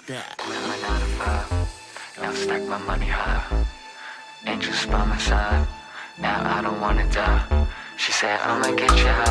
that. Quit my 9 to 5, now stack my money high. Angels by my side, now I don't wanna die. She said I'ma get you high.